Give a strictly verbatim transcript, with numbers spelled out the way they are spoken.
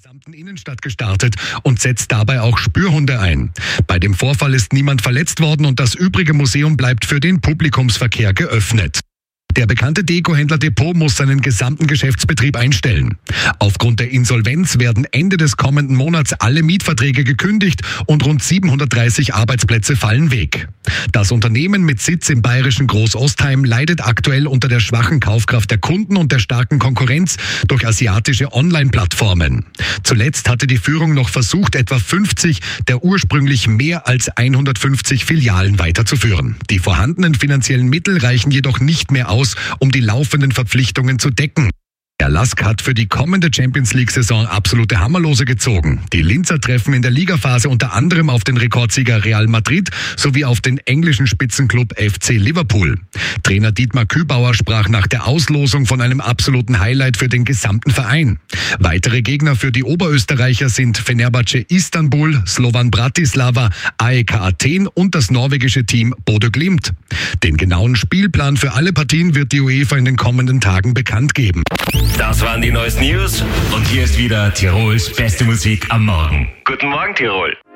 gesamten Innenstadt gestartet und setzt dabei auch Spürhunde ein. Bei dem Vorfall ist niemand verletzt worden und das übrige Museum bleibt für den Publikumsverkehr geöffnet. Der bekannte Dekohändler Depot muss seinen gesamten Geschäftsbetrieb einstellen. Aufgrund der Insolvenz werden Ende des kommenden Monats alle Mietverträge gekündigt und rund siebenhundertdreißig Arbeitsplätze fallen weg. Das Unternehmen mit Sitz im bayerischen Großostheim leidet aktuell unter der schwachen Kaufkraft der Kunden und der starken Konkurrenz durch asiatische Online-Plattformen. Zuletzt hatte die Führung noch versucht, etwa fünfzig der ursprünglich mehr als hundertfünfzig Filialen weiterzuführen. Die vorhandenen finanziellen Mittel reichen jedoch nicht mehr aus, um die laufenden Verpflichtungen zu decken. Der Lask hat für die kommende Champions-League-Saison absolute Hammerlose gezogen. Die Linzer treffen in der Ligaphase unter anderem auf den Rekordsieger Real Madrid sowie auf den englischen Spitzenclub F C Liverpool. Trainer Dietmar Kübauer sprach nach der Auslosung von einem absoluten Highlight für den gesamten Verein. Weitere Gegner für die Oberösterreicher sind Fenerbahce Istanbul, Slovan Bratislava, A E K Athen und das norwegische Team Bodø Glimt. Den genauen Spielplan für alle Partien wird die UEFA in den kommenden Tagen bekannt geben. Das waren die neuesten News und hier ist wieder Tirols beste Musik am Morgen. Guten Morgen, Tirol.